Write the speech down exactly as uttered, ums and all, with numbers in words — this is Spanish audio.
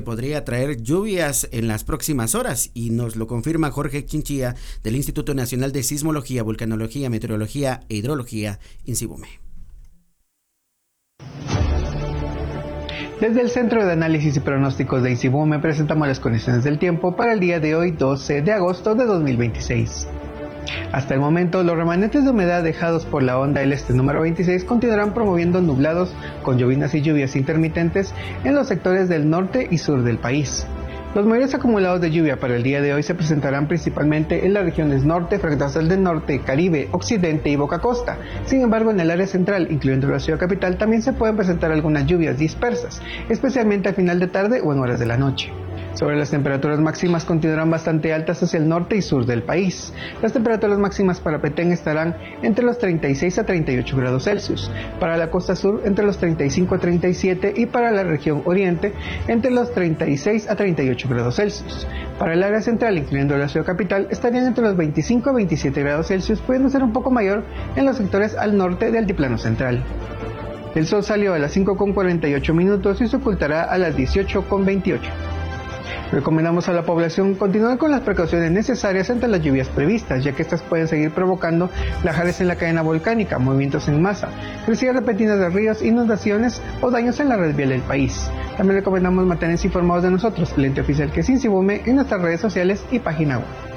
podría traer lluvias en las próximas horas y nos lo confirma Jorge Chinchilla del Instituto Nacional de Sismología, Vulcanología, Meteorología e Hidrología, INSIVUME. Desde el Centro de Análisis y Pronósticos de INSIVUME presentamos las condiciones del tiempo para el día de hoy, doce de agosto de dos mil veintiséis. Hasta el momento, los remanentes de humedad dejados por la onda del este número veintiséis continuarán promoviendo nublados con llovinas y lluvias intermitentes en los sectores del norte y sur del país. Los mayores acumulados de lluvia para el día de hoy se presentarán principalmente en las regiones norte, fractal del norte, Caribe, occidente y Boca Costa. Sin embargo, en el área central, incluyendo la ciudad capital, también se pueden presentar algunas lluvias dispersas, especialmente a final de tarde o en horas de la noche. Sobre las temperaturas máximas continuarán bastante altas hacia el norte y sur del país. Las temperaturas máximas para Petén estarán entre los treinta y seis a treinta y ocho grados Celsius, para la costa sur entre los treinta y cinco a treinta y siete y para la región oriente entre los treinta y seis a treinta y ocho grados Celsius. Para el área central, incluyendo la ciudad capital, estarían entre los veinticinco a veintisiete grados Celsius, pudiendo ser un poco mayor en los sectores al norte del altiplano central. El sol salió a las cinco con cuarenta y ocho minutos y se ocultará a las dieciocho con veintiocho. Recomendamos a la población continuar con las precauciones necesarias ante las lluvias previstas, ya que estas pueden seguir provocando plajares en la cadena volcánica, movimientos en masa, crecidas repentinas de ríos, inundaciones o daños en la red vial del país. También recomendamos mantenerse informados de nosotros, el ente oficial que es INSIVUME, en nuestras redes sociales y página web.